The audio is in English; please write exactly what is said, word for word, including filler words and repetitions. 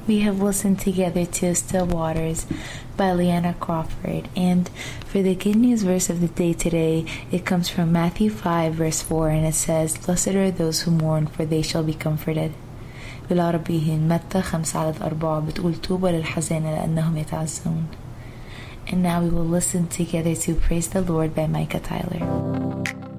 We have listened together to Still Waters by Leanna Crawford. And for the good news verse of the day today, it comes from Matthew five verse four, and it says, "Blessed are those who mourn, for they shall be comforted." بالعربية متى خمسة عدد أربعة بتقول طوبى للحزانة لأنهم يتعزون. And now we will listen together to Praise the Lord by Micah Tyler.